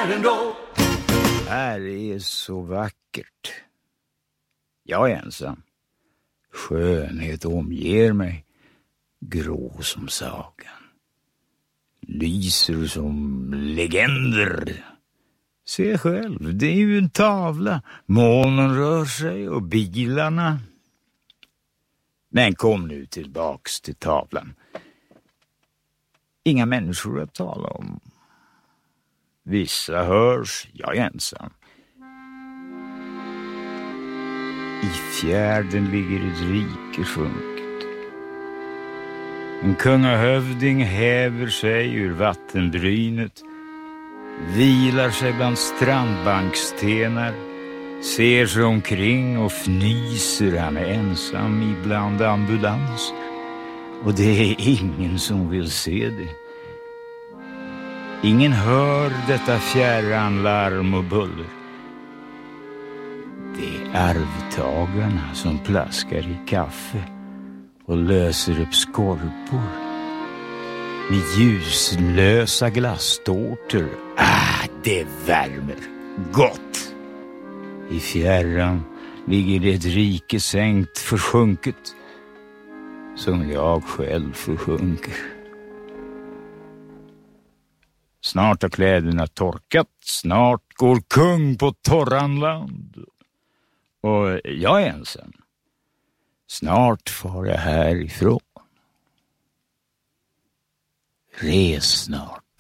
här ändå. Här är så vackert. Jag är ensam. Skönhet omger mig. Grå som sagan. Lyser som legender. Se själv, det är ju en tavla. Molnen rör sig och bilarna. Men kom nu tillbaks till tavlan. Inga människor att tala om. Vissa hörs, jag är ensam. I fjärden ligger ett rike sjunket. En kungahövding häver sig ur vattenbrynet. Vilar sig bland strandbankstenar. Ser sig omkring och fnyser. Han är ensam ibland ambulans. Och det är ingen som vill se det. Ingen hör detta fjärran larm och buller. Det är arvtagarna som plaskar i kaffe och löser upp skorpor med ljuslösa glasstårtor. Det värmer gott. I fjärran ligger det ett rike sänkt försjunket som jag själv försjunker. Snart har kläderna torkat, snart går kung på torran land. Och jag är ensam. Snart far jag härifrån. Res snart.